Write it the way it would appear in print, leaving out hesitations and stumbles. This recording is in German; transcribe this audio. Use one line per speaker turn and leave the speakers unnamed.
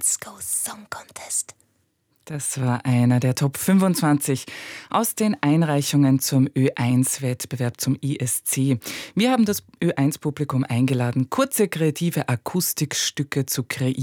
Let's Go Song Contest.
Das war einer der Top 25 aus den Einreichungen zum Ö1-Wettbewerb zum ISC. Wir haben das Ö1-Publikum eingeladen, kurze kreative Akustikstücke zu kreieren.